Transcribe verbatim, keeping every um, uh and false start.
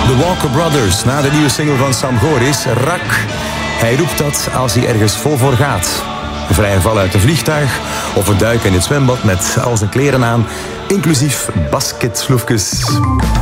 De Walker Brothers, na de nieuwe single van Sam Goris, Rak. Hij roept dat als hij ergens vol voor gaat. Een vrije val uit een vliegtuig of een duik in het zwembad met al zijn kleren aan, inclusief basketsloefjes.